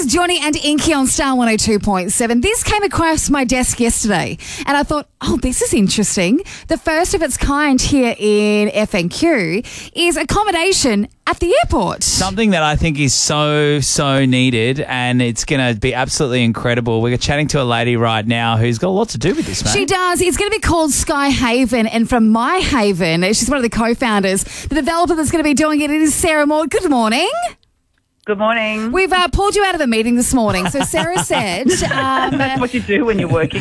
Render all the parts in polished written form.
is Johnny and Inky on Star 102.7. This came across my desk yesterday and I thought, this is interesting. The first of its kind here in FNQ is accommodation at the airport. Something that I think is so needed, and it's going to be absolutely incredible. We're chatting to a lady right now who's got a lot to do with this, mate. She does. It's going to be called Sky Haven, and from My Haven, she's one of the co-founders. The developer that's going to be doing it is Sarah Moore. Good morning. Good morning. We've pulled you out of a meeting this morning. So Sarah said... That's what you do when you're working.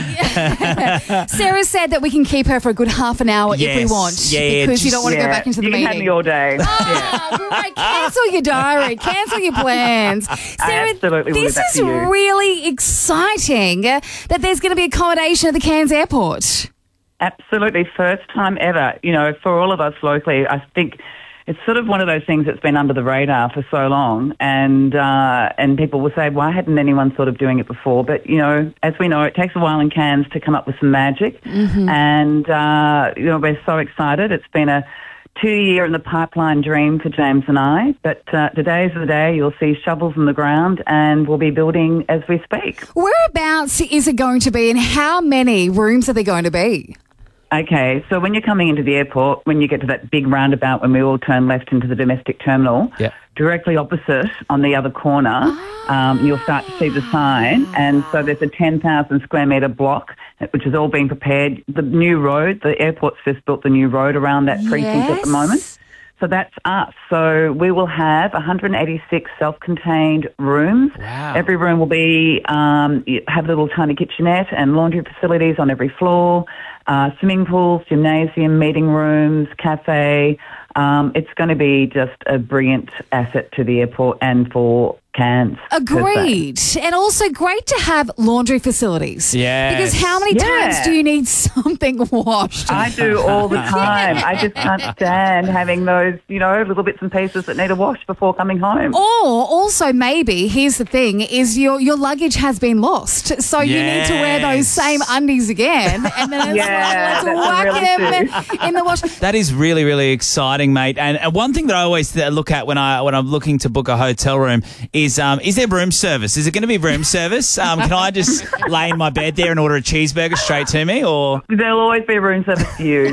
Sarah said that we can keep her for a good half an hour if we want. Because you don't want to go back into the meeting. You can have me all day. Great. Cancel your diary. Cancel your plans. Sarah, absolutely this is really exciting that there's going to be accommodation at the Cairns airport. Absolutely. First time ever. You know, for all of us locally, I think... it's sort of one of those things that's been under the radar for so long, and people will say, why hadn't anyone sort of doing it before? But, you know, as we know, it takes a while in Cairns to come up with some magic, and, we're so excited. It's been a 2-year in the pipeline dream for James and I, but today's the day. You'll see shovels in the ground, and we'll be building as we speak. Whereabouts is it going to be, and how many rooms are there going to be? Okay, so when you're coming into the airport, when you get to that big roundabout when we all turn left into the domestic terminal, directly opposite on the other corner, you'll start to see the sign. And so there's a 10,000 square metre block, which is all being prepared. The new road, the airport's just built the new road around that precinct at the moment. So that's us. So we will have 186 self-contained rooms. Wow. Every room will be have a little tiny kitchenette and laundry facilities on every floor, swimming pools, gymnasium, meeting rooms, cafe. It's going to be just a brilliant asset to the airport and for Cairns. Agreed. And also great to have laundry facilities. Yeah. Because how many times do you need something washed? I do all the time. I just can't stand having those, little bits and pieces that need a wash before coming home. Or also maybe, here's the thing, is your luggage has been lost. So you need to wear those same undies again. And then let's whack them in the wash. That is really, really exciting, mate. And one thing that I always look at when I'm looking to book a hotel room is there room service? Is it going to be room service? Can I just lay in my bed there and order a cheeseburger straight to me? Or there'll always be room service to you.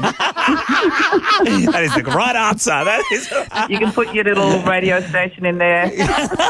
That is the right answer. That is. You can put your little radio station in there. Right.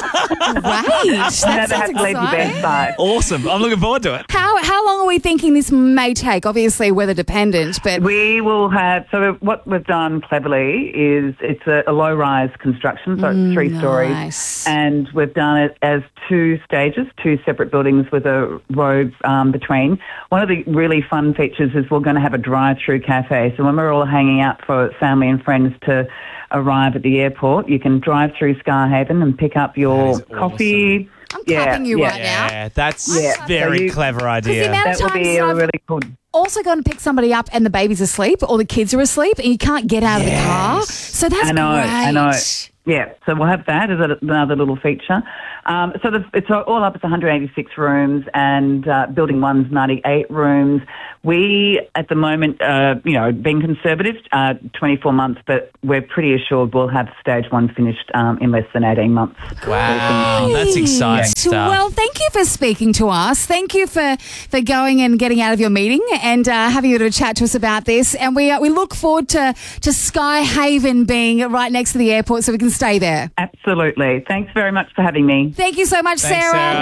That never have to leave your bedside. Awesome. I'm looking forward to it. How long are we thinking this may take? Obviously weather dependent, but we will have. So what we've done cleverly is it's a low-rise construction, so it's 3 stories, and we've done it as 2 stages, 2 separate buildings with a road between. One of the really fun features is we're going to have a drive-through cafe. So when we're all hanging out for family and friends to arrive at the airport, you can drive through Sky Haven and pick up your coffee. I'm clapping you right now. Yeah, that's a very clever idea. That would be really cool. Also going to pick somebody up and the baby's asleep or the kids are asleep and you can't get out of the car. So that's great. I know. Yeah, so we'll have that as another little feature. It's all up. It's 186 rooms, and Building 1's 98 rooms. We, at the moment, being conservative, 24 months, but we're pretty assured we'll have stage 1 finished in less than 18 months. Wow, that's exciting stuff. Well, thank you for speaking to us. Thank you for going and getting out of your meeting and having a bit of a chat to us about this. And we look forward to Sky Haven being right next to the airport so we can stay there. Absolutely. Thanks very much for having me. Thanks so much, Sarah.